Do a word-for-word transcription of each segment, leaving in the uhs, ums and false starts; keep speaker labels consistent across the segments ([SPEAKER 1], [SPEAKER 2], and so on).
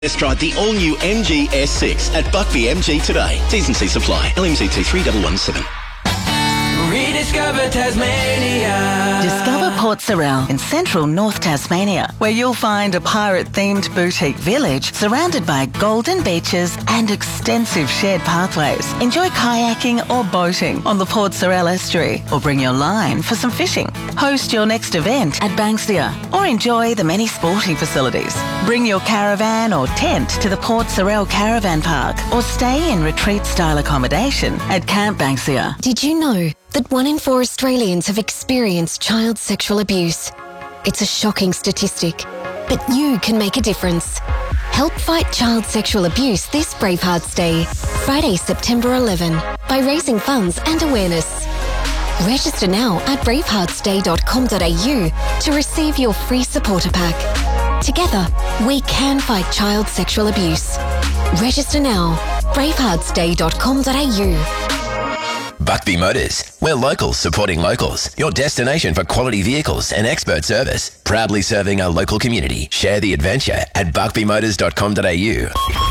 [SPEAKER 1] Test drive the all-new M G S six at Buckby M G today. T's and C's apply. L M C T three one one seven.
[SPEAKER 2] Rediscover Tasmania.
[SPEAKER 3] Discover Port Sorell in central North Tasmania, where you'll find a pirate-themed boutique village surrounded by golden beaches and extensive shared pathways. Enjoy kayaking or boating on the Port Sorell estuary, or bring your line for some fishing. Host your next event at Banksia, or enjoy the many sporting facilities. Bring your caravan or tent to the Port Sorell Caravan Park, or stay in retreat-style accommodation at Camp Banksia.
[SPEAKER 4] Did you know that one in four Australians have experienced child sexual abuse? It's a shocking statistic, but you can make a difference. Help fight child sexual abuse this Bravehearts Day, Friday, September eleventh, by raising funds and awareness. Register now at bravehearts day dot com dot a u to receive your free supporter pack. Together, we can fight child sexual abuse. Register now, bravehearts day dot com dot a u.
[SPEAKER 5] Buckby Motors. We're locals supporting locals. Your destination for quality vehicles and expert service. Proudly serving our local community. Share the adventure at buckby motors dot com dot a u.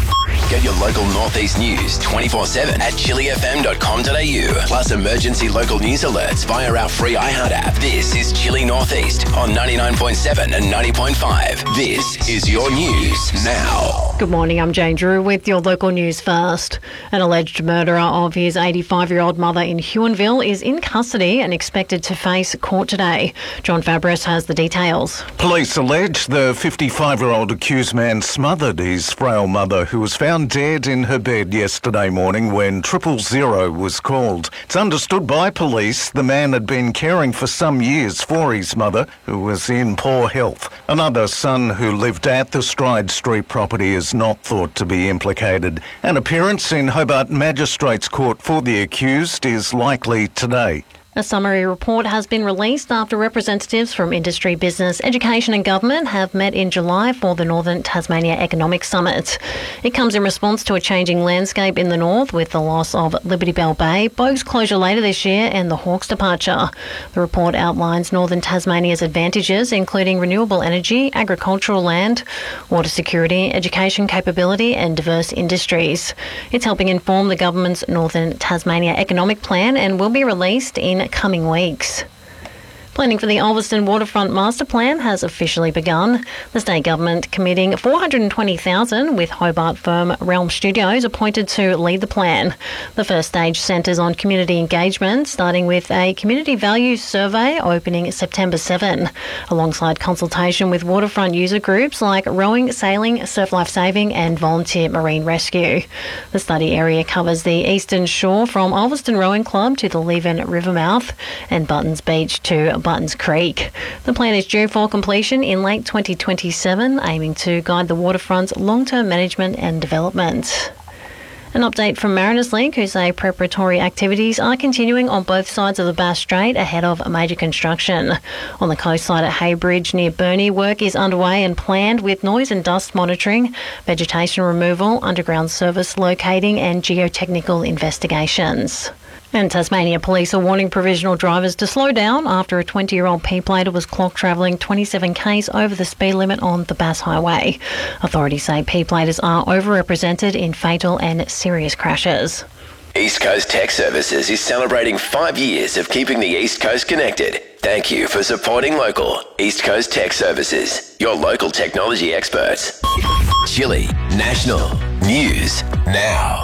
[SPEAKER 5] Get your local Northeast news twenty-four seven at chili f m dot com dot a u. Plus emergency local news alerts via our free iHeart app. This is Chili Northeast on ninety-nine point seven and ninety point five. This is your news now.
[SPEAKER 6] Good morning, I'm Jane Drew with your local news first. An alleged murderer of his eighty-five-year-old mother in Huonville is in custody and expected to face court today. John Fabris has the details.
[SPEAKER 7] Police allege the fifty-five-year-old accused man smothered his frail mother, who was found dead in her bed yesterday morning when triple zero was called. It's understood by police the man had been caring for some years for his mother, who was in poor health. Another son who lived at the Stride Street property is not thought to be implicated. An appearance in Hobart Magistrates Court for the accused is likely today.
[SPEAKER 6] A summary report has been released after representatives from industry, business, education and government have met in July for the Northern Tasmania Economic Summit. It comes in response to a changing landscape in the north with the loss of Liberty Bell Bay, Boag's closure later this year and the Hawke's departure. The report outlines Northern Tasmania's advantages, including renewable energy, agricultural land, water security, education capability and diverse industries. It's helping inform the government's Northern Tasmania Economic Plan and will be released in coming weeks. Planning for the Ulverstone Waterfront Master Plan has officially begun. The state government committing four hundred twenty thousand dollars with Hobart firm Realm Studios appointed to lead the plan. The first stage centres on community engagement, starting with a community values survey opening September seventh, alongside consultation with waterfront user groups like rowing, sailing, surf life saving and volunteer marine rescue. The study area covers the eastern shore from Ulverstone Rowing Club to the Leven River mouth and Buttons Beach to Buttons Creek. The plan is due for completion in late twenty twenty-seven, aiming to guide the waterfront's long-term management and development. An update from Mariners Link, who say preparatory activities are continuing on both sides of the Bass Strait ahead of major construction. On the coastside at Haybridge near Burnie, work is underway and planned with noise and dust monitoring, vegetation removal, underground service locating and geotechnical investigations. And Tasmania Police are warning provisional drivers to slow down after a twenty-year-old P-plater was clocked travelling twenty-seven k's over the speed limit on the Bass Highway. Authorities say P-platers are overrepresented in fatal and serious crashes.
[SPEAKER 5] East Coast Tech Services is celebrating five years of keeping the East Coast connected. Thank you for supporting local. East Coast Tech Services, your local technology experts. Chili National News Now.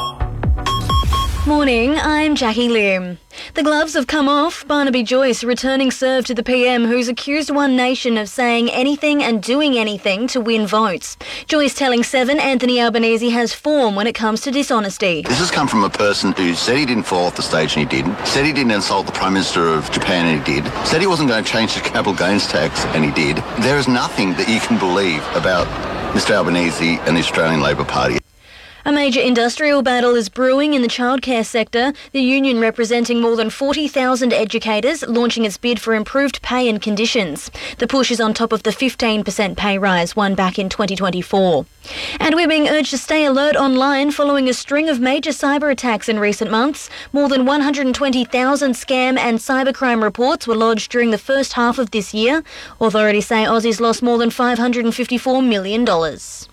[SPEAKER 8] Morning, I'm Jackie Lim. The gloves have come off. Barnaby Joyce returning serve to the P M, who's accused One Nation of saying anything and doing anything to win votes. Joyce telling Seven Anthony Albanese has form when it comes to dishonesty.
[SPEAKER 9] This has come from a person who said he didn't fall off the stage and he didn't, said he didn't insult the Prime Minister of Japan and he did, said he wasn't going to change the capital gains tax and he did. There is nothing that you can believe about Mister Albanese and the Australian Labor Party.
[SPEAKER 8] A major industrial battle is brewing in the childcare sector, the union representing more than forty thousand educators launching its bid for improved pay and conditions. The push is on top of the fifteen percent pay rise won back in twenty twenty-four. And we're being urged to stay alert online following a string of major cyber attacks in recent months. More than one hundred twenty thousand scam and cybercrime reports were lodged during the first half of this year. Authorities say Aussies lost more than five hundred fifty-four million dollars.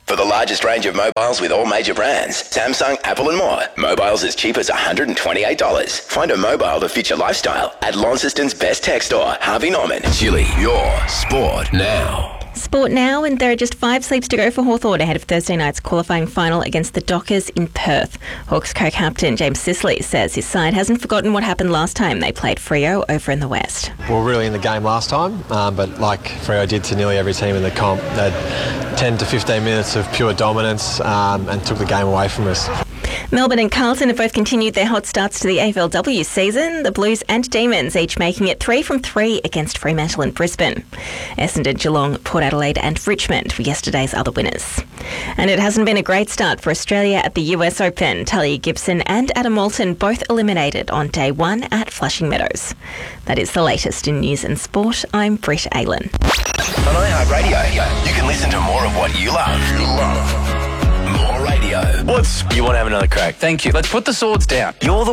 [SPEAKER 5] For the largest range of mobiles with all major brands, Samsung, Apple and more. Mobiles as cheap as one hundred twenty-eight dollars. Find a mobile to fit your lifestyle at Launceston's best tech store, Harvey Norman. Chili, your sport now.
[SPEAKER 10] Sport now, and there are just five sleeps to go for Hawthorn ahead of Thursday night's qualifying final against the Dockers in Perth. Hawks co-captain James Sisley says his side hasn't forgotten what happened last time they played Freo over in the West.
[SPEAKER 11] We were really in the game last time, um, but like Freo did to nearly every team in the comp, they had ten to fifteen minutes of pure dominance um, and took the game away from us.
[SPEAKER 10] Melbourne and Carlton have both continued their hot starts to the A F L W season, the Blues and Demons each making it three from three against Fremantle and Brisbane. Essendon, Geelong, Port Adelaide and Richmond were yesterday's other winners. And it hasn't been a great start for Australia at the U S Open. Talia Gibson and Adam Walton both eliminated on day one at Flushing Meadows. That is the latest in news and sport. I'm Britt Aylen.
[SPEAKER 5] On iHeartRadio, you can listen to more of what you love. You love. More radio.
[SPEAKER 12] What's... You want to have another crack? Thank you. Let's put the swords down. You're the